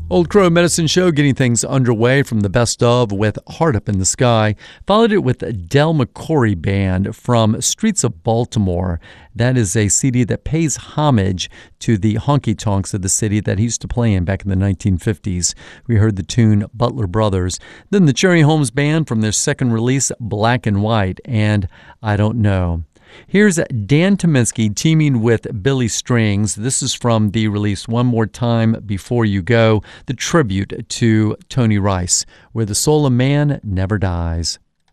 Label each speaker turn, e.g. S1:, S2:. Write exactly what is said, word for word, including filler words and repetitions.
S1: Old Crow Medicine Show getting things underway from the best of with Heart Up in the Sky. Followed it with Del McCoury Band from Streets of Baltimore. That is a C D that pays homage to the honky-tonks of the city that he used to play in back in the nineteen fifties. We heard the tune Butler Brothers. Then the Cherry Holmes Band from their second release, Black and White, and I Don't Know. Here's Dan Tyminski teaming with Billy Strings. This is from the release One More Time Before You Go, the tribute to Tony Rice, Where the Soul of Man Never Dies.